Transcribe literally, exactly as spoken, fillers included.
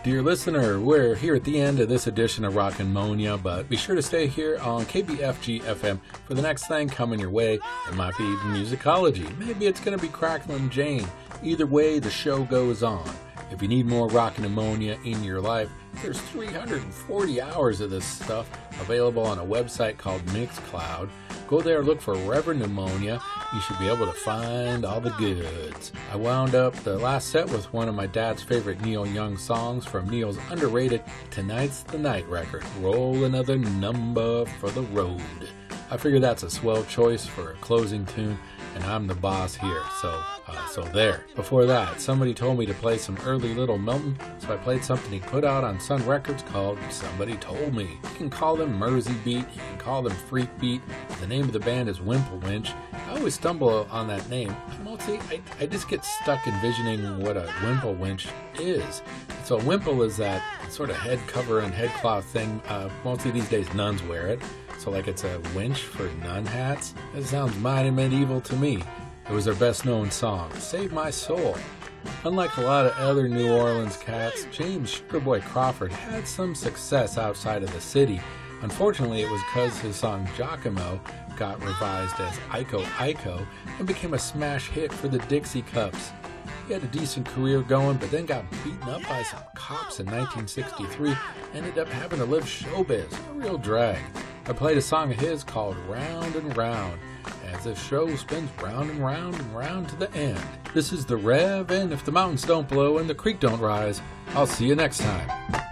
Dear listener, we're here at the end of this edition of Rockin' Monia, but be sure to stay here on K B F G F M for the next thing coming your way. It might be musicology. Maybe it's going to be Cracklin' Jane. Either way, the show goes on. If you need more Rockin' Pneumonia in your life, there's three hundred forty hours of this stuff available on a website called Mixcloud. Go there, look for Reverend Pneumonia. You should be able to find all the goods. I wound up the last set with one of my dad's favorite Neil Young songs from Neil's underrated Tonight's the Night record, Roll Another Number for the Road. I figure that's a swell choice for a closing tune, and I'm the boss here, so uh, so there. Before that, somebody told me to play some early Little Milton, so I played something he put out on Sun Records called Somebody Told Me. You can call them Mersey Beat, you can call them Freak Beat. The name of the band is Wimple Winch. I always stumble on that name. Mostly, I, I just get stuck envisioning what a Wimple Winch is. So a wimple is that sort of head cover and head cloth thing. Uh, mostly these days nuns wear it. So like it's a winch for nun hats? That sounds mighty medieval to me. It was their best known song, Save My Soul. Unlike a lot of other New Orleans cats, James Sugarboy Crawford had some success outside of the city. Unfortunately, it was because his song Giacomo got revised as Iko Iko and became a smash hit for the Dixie Cups. He had a decent career going, but then got beaten up by some cops in nineteen sixty-three and ended up having to live showbiz, a real drag. I played a song of his called Round and Round, as the show spins round and round and round to the end. This is The Rev, and if the mountains don't blow and the creek don't rise, I'll see you next time.